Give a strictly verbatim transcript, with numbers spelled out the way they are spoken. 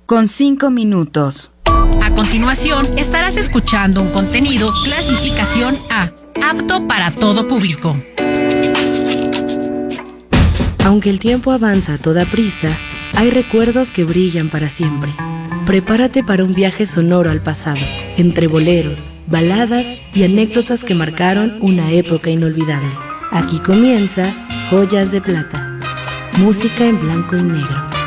con cinco minutos. A continuación, estarás escuchando un contenido clasificación A, apto para todo público. Aunque el tiempo avanza a toda prisa, hay recuerdos que brillan para siempre. Prepárate para un viaje sonoro al pasado, entre boleros, baladas y anécdotas que marcaron una época inolvidable. Aquí comienza Joyas de Plata, música en blanco y negro.